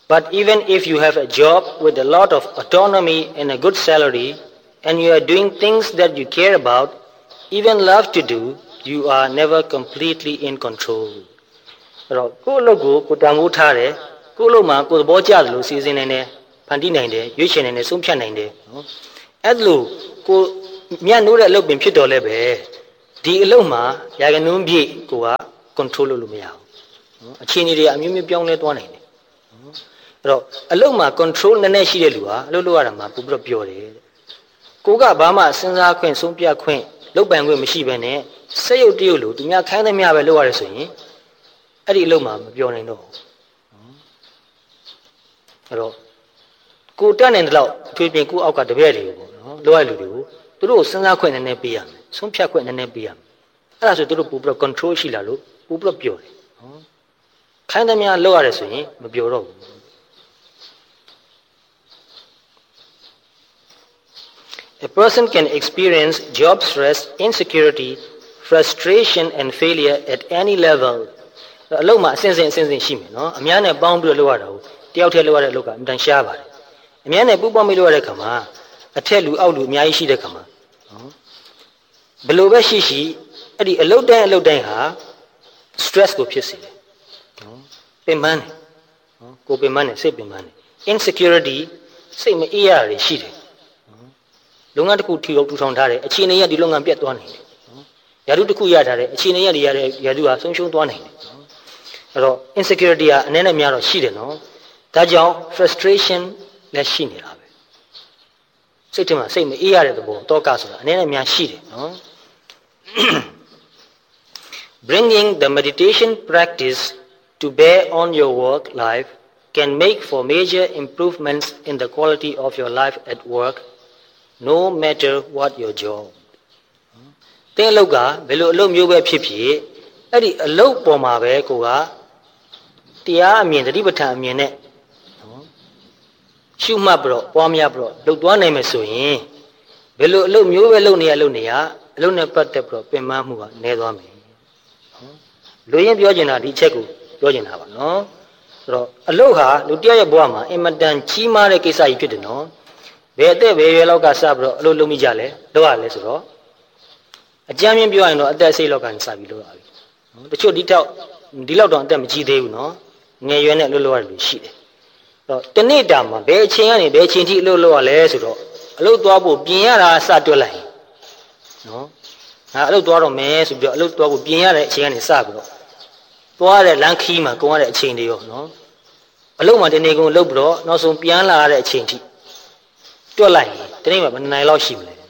But even if you have a job with a lot of autonomy and a good salary, and you are doing things that you care about, even love to do, you are never completely in control. တော့ကိုယ့်အလုပ်ကိုကိုတန်ဖိုးထားတယ်ကိုယ့်အလုပ်မှာကိုယ်သဘောကျတယ်လို့စီစဉ်နေတယ်ဖန်တီးနိုင်တယ်ရွေးချယ်နိုင်တယ်ဆုံးဖြတ်နိုင်တယ်နော်အဲ့လိုကိုမြတ်နိုးတဲ့အလုပ်ပင်ဖြစ်တော်လဲပဲဒီအလုပ်မှာရာဂနှုံးပြည့်ကိုက control လုပ်လို့မရဘူးနော်အခြေအနေတွေအမျိုးမျိုးပြောင်းလဲသွားနိုင်တယ်နော်အဲ့တော့အလုပ်မှာ control နည်းနည်းရှိတဲ့လူဟာအလုပ်လုပ်ရတာမှာပို့ပြီးတော့ပြောတယ်ကိုကဘာမှစဉ်းစားခွင့်ဆုံးဖြတ်ခွင့်လုပ်ပိုင်ခွင့်မရှိဘဲနဲ့စက်ရုပ်တရုပ်လို့သူများခိုင်းသမျှပဲလုပ်ရတယ်ဆိုရင်အဲ့ဒီအလုပ်မှာမပြောနိုင်တော့ဘူးအဲ့တော့ကိုတက်နိုင်တဲ့လောက်အထွေပြင်ကိုအောက်ကတပည့်တွေကိုပေါ့နော်လိုရလူတွေကိုသူတို့စဉ်းစားခွင့်နည်းနည်းပေးရမယ်ဆုံးဖြတ်ခွင့်နည်းနည်းပေးရမယ်အဲ့ဒါဆိုသူတို့ပို့ပြီးတော့ control ရှိလာလို့ပို့ပြီးတော့ပြောတယ်နော်ခိုင်းသမျှလုပ်ရတယ်ဆိုရင်မပြောတော့ဘူးA person can experience job stress, insecurity, frustration and failure at any level. အလုပ်မှာအစဉ်စဉ်ရှိမယ်နော်အများနဲ့ပေါင်းပြီးတော့လုပ်ရတာကိုတယောက်တည်းလုပ်ရတဲ့အလုပ်ကအမှန်တန်ရှားပါတယ်အများနဲ့ပူးပေါင်းပြီးလုပ်ရတဲ့ခါမှာအထက်လူအောက်လူအများကြီးရှိတဲ့ခါမှာနော်ဘယ်လိုပဲရှိအဲ့ဒီအလုပ်တိုင်းဟာ stress ကိုဖြစ်စေတယ်နော်ပင်ပန်းတယ်နော်ကိုပင်ပန်းတယ်စိတ်ပင်ပန်းတယ် insecurity စိတ်မအေးရတာရှိတယ်လုပ်ငန်းတစ်ခုထူထောင်ထားတယ်အခြေအနေရဒီလုပ်ငန်းပြတ်သွားနိုင်တယ်နော်ရာထူးတစ်ခုရထားတယ်အခြေအနေရဒီရတဲ့ရာထူးဟာဆုံးရှုံးသွားနိုင်တယ်နော်အဲ့တော့ insecurity ကအနည်းနဲ့များတော့ရှိတယ်နော်ဒါကြောင့် frustration လည်းရှိနေတာပဲစိတ်ထဲမှာစိတ်မအေးရတဲ့သဘောတောကဆိုတာအနည်းနဲ့များရှိတယ်နော် Bringing the meditation practice to bear on your work life can make for major improvements in the quality of your life at work.No matter what your job တဲ့အလုပ်ကဘယ်လိုအလုပ်မျိုးပဲဖြစ်ဖြစ်အဲ့ဒီအလုပ်ပေါ်မှာပဲကိုကတရားအမြင်တတိပဋ္ဌာန်အမြင်နဲ့နော်ရှုမှတ်ပြီးတော့ပွားများပြီးတော့လုပ်သွားနိုင်မယ်ဆိုရင်ဘယ်လိုအလုပ်မျိုးပဲလုပ်နေရအလုပ်နဲ့ပတ်သက်ပြီးတော့ပင်ပန်းမှုကနည်းသွားမယ်နော်လူရင်းပြောချင်တာဒီချက်ကိုပြောချင်တာပါနော်ဆိုတော့အလုပ်ဟာလူတယောက်ရဲ့ဘဝမှာအင်မတန်ကြီးမားတဲ့ကိစ္စကြီးဖြစ်တယ်နော်ဘယ်အသက်ဘယ်ရွယ်လောက်ကစပြီးတော့အလုပ်လုပ်မိကြလဲလုပ်ရလဲဆိုတော့အကြမ်းမြင်ပြောရရင်တော့အသက်စိတ်လောက်ကနေစပြီးလုပ်ရပြီနော်တချို့ဒီလောက်တော့အသက်မကြီးသေးဘူးနော်ငယ်ရွယ်နဲ့လုပ်ရလို့ရှိတယ်အဲ့တော့တနေ့တာမှာဘယ်အချိန်ကနေဘယ်အချိန်ထိအလုပ်လုပ်ရလဲဆိုတော့အလုပ်သွားဖို့ပြင်ရတာစတွက်လိုက်နော်အလုပ်သွားတော့မယ်ဆိုပြီးတော့အလုပ်သွားဖို့ပြင်ရတဲ့အချိန်ကနေစပြီးတော့သွားတဲ့လမ်းခီးမှာကုန်ရတဲ့အချိန်တွေရောနော်အလုပ်မှာတနေ့ကုန်လုပ်ပြီးတော့နောက်ဆုံးပြန်လာရတဲ့အချိန်ထိတွက်လိုက်တနေ့မှာဘယ်နှစ်နိုင်လောက်ရှိမလဲ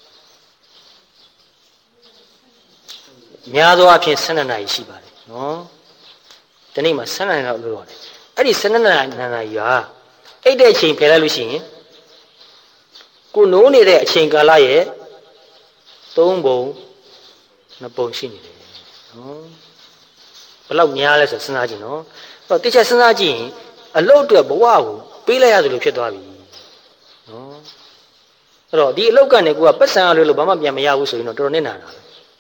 များသောအားဖြင့်12နိုင်ရှိပါတယ်နော်တနေ့မှာ12နိုင်လောက်လို့ရတယ်အဲ့ဒီ12နိုင်ဟာအိတ်တဲ့အချိန်ဖယ်လိုက်လို့ရှိရင်ကိုနိုးနေတဲ့အချိန်ကာလရဲ့3ပုံ2ပုံရှိနေတယ်နော်ဘယ်လောက်များလဲဆိုစဉ်းစားကြည့်နော်အဲ့တော့တစ်ချက်စဉ်းစားကြည့်ရင်အလုပ်အတွက်ဘဝကိုပေးလိုက်ရသလိုဖြစ်သွားပြီနော်အဲ့တော့ဒီအလောက်ကနေကိုကပတ်စံရလို့ဘာမှပြန်မရဘူးဆိုရင်တော့တော်တော်နစ်နာတာပဲ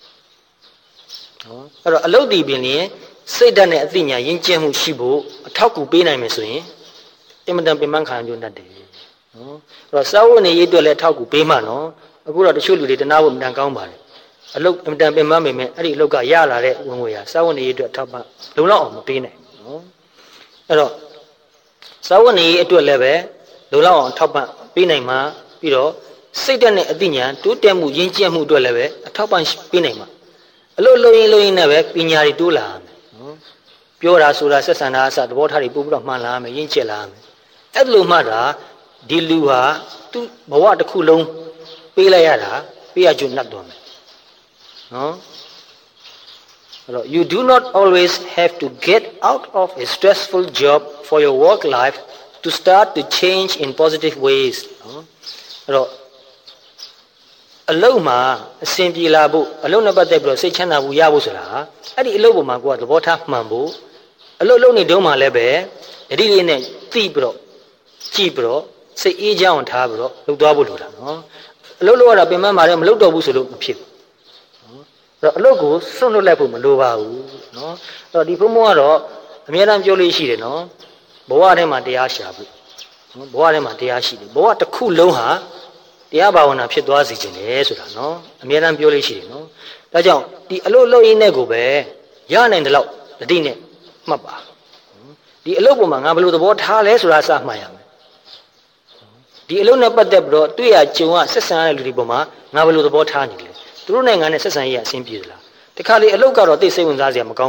နော်အဲ့တော့အလောက်ဒီပင်လျင်စိတ်ဓာတ်နဲ့အသိဉာဏ်ရင်းကျက်မှုရှိဖို့အထောက်အကူပေးနိုင်မယ်ဆိုရင်အင်မတန်ပင်ပန်းခံရတတ်တယ်နော်အဲ့တော့စာဝတ်နေရေးအတွက်လည်းအထောက်အကူပေးမှနော်အခုတော့တချို့လူတွေတနာဖို့အင်မတန်ကောင်းပါတယ်အလောက်အင်မတန်ပင်ပန်းပေမဲ့အဲ့ဒီအလောက်ကရလာတဲ့ဝင်ငွေဟာစာဝတ်နေရေးအတွက်ထောက်ပံ့လုံလောက်အောင်မပေးနိုင်ဘူးနော်အဲ့တော့စာဝတ်နေရေးအတွက်လည်းပဲလုံလောက်အောင်ထောက်ပံ့ပေးနိုင်မှပြီးတော့စိတ်ဓာတ်နဲ့အသိဉာဏ်တိုးတက်မှုရင်းကျက်မှုအတွက်လည်းပဲအထောက်ပံ့ပေးနိုင်မှာအလို့လုံရင်နဲ့ပဲပညာတွေတိုးလာမယ်နော်ပြောတာဆိုတာဆက်ဆံတာအစသဘောထားတွေပို့ပြီးတော့မှန်လာမယ်ရင်းကျက်လာမယ်အဲ့လိုမှတာဒီလူဟာသူ့ဘဝတစ်ခုလုံးပေးလိုက်ရတာပေးရကျွတ်နှက်သွားမယ်နော်အဲ့တော့ you do not always have to get out of a stressful job for your work life to start to change in positive ways နော်အဲ့တော့အလုံးမှာအစဉ်ပြေလာဖို့အလုံးနဲ့ပတ်သက်ပြီးတော့စိတ်ချမ်းသာဖို့ရဖို့ဆိုတာအဲ့ဒီအလုံးပေါ်မှာကိုကသဘောထားမှန်ဖို့အလုံးလုံးနေတုံးမှလည်းပဲယတိလေးနဲ့သိပြီးတော့ကြည့်ပြီးတော့စိတ်အေးချမ်းအောင်ထားပြီးတော့လုပ်သွားဖို့လိုတာနော်အလုံးလုံးကတော့ပင်ပန်းပါတယ်မလုပ်တော့ဘူးဆိုလို့မဖြစ်ဘူးနော်အဲ့တော့အလုံးကိုစွန့်လွတ်လိုက်ဖို့မလိုပါဘူးနော်အဲ့တော့ဒီဘုံဘုံကတော့အများအားပြောလို့ရှိတယ်နော်ဘဝထဲမှာတရားရှာဖို့နော်ဘဝထဲမှာတရားရှိတယ်ဘဝတစ်ခုလုံးဟာတရားဘာဝနာဖြစ်သွားစေခြင်းလေဆိုတာနော်အမြဲတမ်းပြောလို့ရှိတယ်နော်ဒါကြောင့်ဒီအလုပ်လုပ်ရင်းနဲ့ကိုပဲရနိုင်တဲ့လောက်တတိနဲ့မှတ်ပါဒီအလုပ်ပေါ်မှာငါဘယ်လိုသဘောထားလဲဆိုတာစမှတ်ရမယ်ဒီအလုပ်နဲ့ပတ်သက်ပြီးတော့တွေ့ရကြုံရဆက်ဆံရတဲ့လူတွေပေါ်မှာငါဘယ်လိုသဘောထားနေလဲသူတို့နိုင်ငံနဲ့ဆက်ဆံရေးအဆင်ပြေသလားတခါလေအလုပ်ကတော့သိစိတ်ဝင်စားစရာမကောင်း